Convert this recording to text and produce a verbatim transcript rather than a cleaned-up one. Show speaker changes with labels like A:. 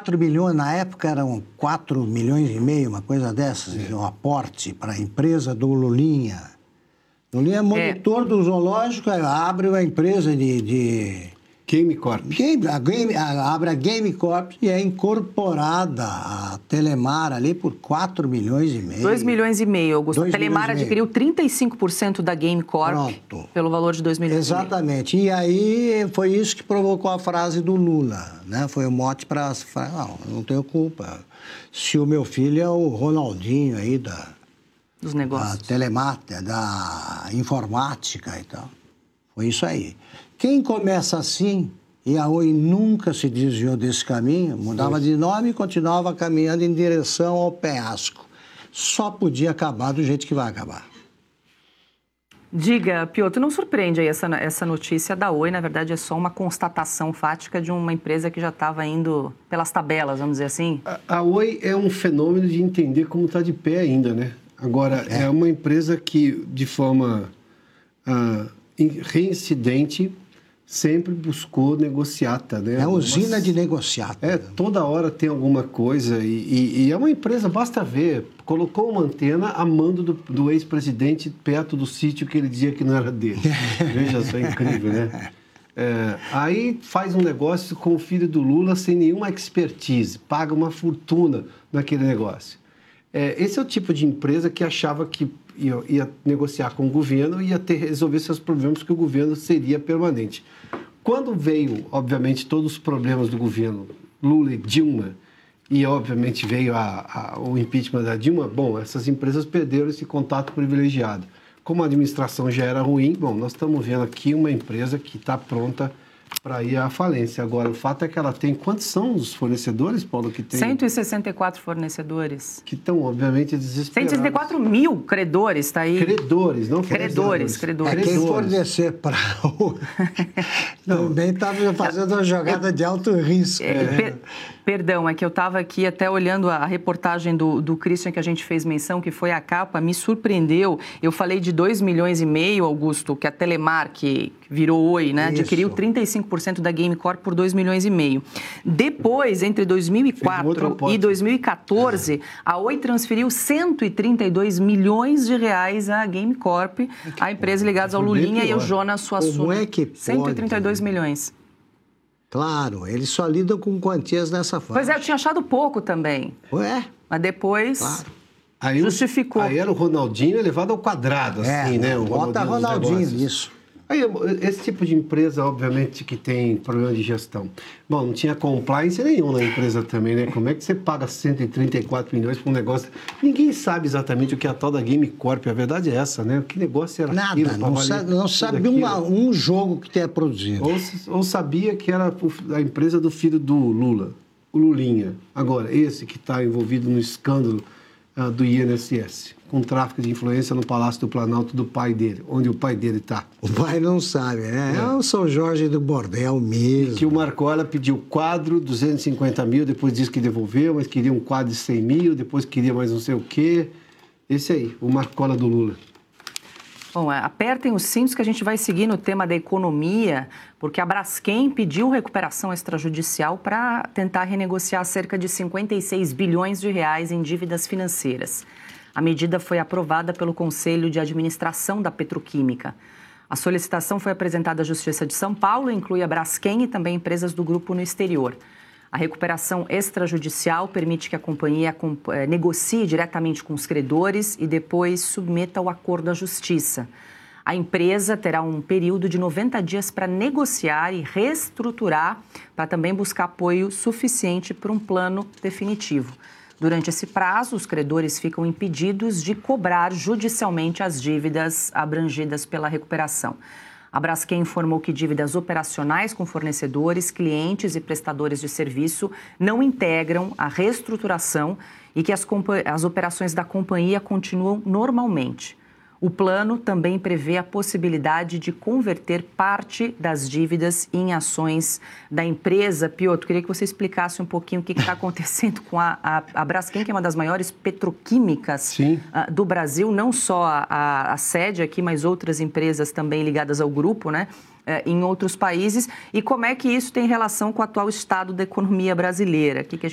A: quatro milhões, na época eram quatro milhões e meio, uma coisa dessas, é. um aporte para a empresa do Lulinha. Lulinha é monitor é. do zoológico, abre uma empresa de... de...
B: Game Corp.
A: Game, a Game, a, abre a Game Corp e é incorporada a Telemar ali por quatro milhões e meio.
C: dois milhões e meio, Augusto. A Telemar adquiriu trinta e cinco por cento da Game Corp Pronto. pelo valor de dois milhões
A: Exatamente. e meio. Exatamente. E aí foi isso que provocou a frase do Lula, né? Foi o mote para... Não, não tenho culpa. Se o meu filho é o Ronaldinho aí da...
C: Dos negócios.
A: Da Telemar, da informática e tal. Foi isso aí. Quem começa assim, e a Oi nunca se desviou desse caminho, mudava de nome e continuava caminhando em direção ao penhasco. Só podia acabar do jeito que vai acabar.
C: Diga, Piotr, não surpreende aí essa, essa notícia da Oi, na verdade é só uma constatação fática de uma empresa que já estava indo pelas tabelas, vamos dizer assim?
B: A, a Oi é um fenômeno de entender como está de pé ainda, né? Agora, é, é uma empresa que, de forma uh, reincidente, sempre buscou negociata, né?
A: É usina Mas, de negociata.
B: É, toda hora tem alguma coisa e, e, e é uma empresa, basta ver, colocou uma antena a mando do, do ex-presidente perto do sítio que ele dizia que não era dele. Veja só, é incrível, né? É, aí faz um negócio com o filho do Lula sem nenhuma expertise, paga uma fortuna naquele negócio. É, esse é o tipo de empresa que achava que ia, ia negociar com o governo e ia ter, resolver seus problemas, que o governo seria permanente. Quando veio, obviamente, todos os problemas do governo Lula e Dilma, e, obviamente, veio a, a, o impeachment da Dilma, bom, essas empresas perderam esse contato privilegiado. Como a administração já era ruim, bom, nós estamos vendo aqui uma empresa que está pronta para ir à falência. Agora, o fato é que ela tem... Quantos são os fornecedores, Paulo, que tem?
C: cento e sessenta e quatro fornecedores.
B: Que estão, obviamente, desesperados.
C: cento e sessenta e quatro mil credores, está aí.
B: Credores, não
C: credores. Credores,
A: é, quem fornecer para o... Também estava fazendo uma jogada de alto risco.
C: É,
A: né?
C: per, perdão, é que eu estava aqui até olhando a reportagem do, do Christian que a gente fez menção, que foi a capa, me surpreendeu. Eu falei de dois milhões e meio, Augusto, que a Telemar, que virou Oi, né?
A: Isso.
C: Adquiriu trinta e cinco por cento da Game Corp por dois milhões e meio. Depois, entre dois mil e quatro e dois mil e quatorze, a Oi transferiu cento e trinta e dois milhões de reais à Game Corp, a empresa ligada ao Lulinha e ao Jonas Suassuna.
A: Como é que pode?
C: cento e trinta e dois milhões.
A: Claro, eles só lidam com quantias nessa faixa.
C: Pois é, eu tinha achado pouco também.
A: Ué?
C: Mas depois
A: Claro.
B: Aí
C: justificou.
B: O, aí era o Ronaldinho elevado ao quadrado, assim,
A: é,
B: né? O
A: bota Ronaldinho, Ronaldinho isso.
B: Aí, esse tipo de empresa, obviamente, que tem problema de gestão. Bom, não tinha compliance nenhum na empresa também, né? Como é que você paga cento e trinta e quatro milhões por um negócio? Ninguém sabe exatamente o que é a tal da Game Corp. A verdade é essa, né? Que negócio era
A: Nada,
B: aquilo?
A: não sabe, não sabe uma, um jogo que tenha produzido.
B: Ou, ou sabia que era a empresa do filho do Lula, o Lulinha. Agora, esse que está envolvido no escândalo uh, do I N S S, com tráfico de influência no Palácio do Planalto do pai dele, onde o pai dele está.
A: O pai não sabe, né? É, é o São Jorge do bordel mesmo.
B: Que o Marcola pediu quadro, duzentos e cinquenta mil, depois disse que devolveu, mas queria um quadro de cem mil, depois queria mais não sei o quê. Esse aí, o Marcola do Lula.
C: Bom, apertem os cintos que a gente vai seguir no tema da economia, porque a Braskem pediu recuperação extrajudicial para tentar renegociar cerca de cinquenta e seis bilhões de reais em dívidas financeiras. A medida foi aprovada pelo Conselho de Administração da Petroquímica. A solicitação foi apresentada à Justiça de São Paulo e inclui a Braskem e também empresas do grupo no exterior. A recuperação extrajudicial permite que a companhia negocie diretamente com os credores e depois submeta o acordo à Justiça. A empresa terá um período de noventa dias para negociar e reestruturar, para também buscar apoio suficiente para um plano definitivo. Durante esse prazo, os credores ficam impedidos de cobrar judicialmente as dívidas abrangidas pela recuperação. A Braskem informou que dívidas operacionais com fornecedores, clientes e prestadores de serviço não integram a reestruturação e que as, as operações da companhia continuam normalmente. O plano também prevê a possibilidade de converter parte das dívidas em ações da empresa. Piotr, queria que você explicasse um pouquinho o que está acontecendo com a, a, a Braskem, que é uma das maiores petroquímicas uh, do Brasil, não só a, a, a sede aqui, mas outras empresas também ligadas ao grupo, né, uh, em outros países. E como é que isso tem relação com o atual estado da economia brasileira? O que que a